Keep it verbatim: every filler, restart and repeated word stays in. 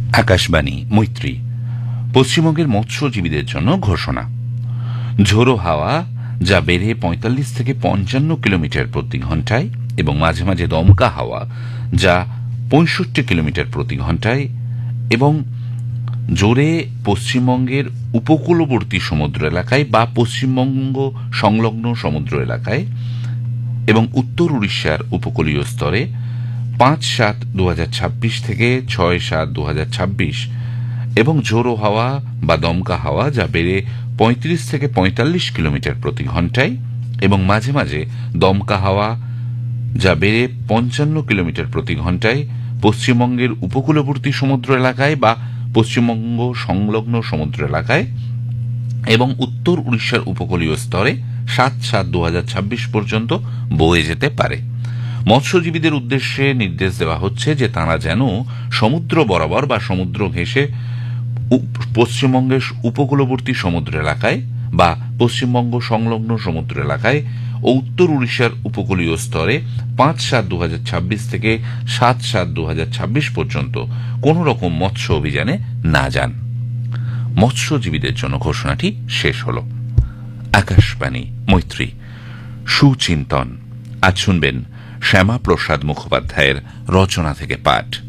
আকাশবাণী মৈত্রী। পশ্চিমবঙ্গের মৎস্যজীবীদের জন্য ঘোষণা। ঝোড়ো হাওয়া যা বেড়ে পঁয়তাল্লিশ থেকে পঞ্চান্ন কিলোমিটার প্রতি ঘন্টায় এবং মাঝে মাঝে দমকা হাওয়া যা পঁয়ষট্টি কিলোমিটার প্রতি ঘন্টায় এবং জোরে পশ্চিমবঙ্গের উপকূলবর্তী সমুদ্র এলাকায় বা পশ্চিমবঙ্গ সংলগ্ন সমুদ্র এলাকায় এবং উত্তর উড়িষ্যার উপকূলীয় স্তরে পাঁচ সাত দু হাজার ছাব্বিশ থেকে ছয় সাত দু হাজার ছাব্বিশ এবং ঝোড়ো হাওয়া বা দমকা হাওয়া যা বেড়ে পঁয়ত্রিশ থেকে পঁয়তাল্লিশ কিলোমিটার প্রতি ঘন্টায় এবং মাঝে মাঝে দমকা হাওয়া যা বেড়ে পঞ্চান্ন কিলোমিটার প্রতি ঘন্টায় পশ্চিমবঙ্গের উপকূলবর্তী সমুদ্র এলাকায় বা পশ্চিমবঙ্গ সংলগ্ন সমুদ্র এলাকায় এবং উত্তর উড়িষ্যার উপকূলীয় স্তরে সাত সাত দু হাজার ছাব্বিশ পর্যন্ত বয়ে যেতে পারে। মৎস্যজীবীদের উদ্দেশ্যে নির্দেশ দেওয়া হচ্ছে যে তাঁরা যেন সমুদ্র বরাবর বা সমুদ্র ঘেঁষে পশ্চিমবঙ্গের উপকূলবর্তী সমুদ্র এলাকায় বা পশ্চিমবঙ্গ সংলগ্ন সমুদ্র এলাকায় ও উত্তর উড়িষ্যার উপকূলীয় স্তরে পাঁচ সাত দু হাজার ছাব্বিশ থেকে সাত সাত দু হাজার ছাব্বিশ পর্যন্ত কোন রকম মৎস্য অভিযানে না যান। মৎস্যজীবীদের জন্য ঘোষণাটি শেষ হল। আকাশবাণী মৈত্রী। সুচিন্তন। আজ শুনবেন শ্যামাপ্রসাদ মুখোপাধ্যায়ের রচনা থেকে পাঠ।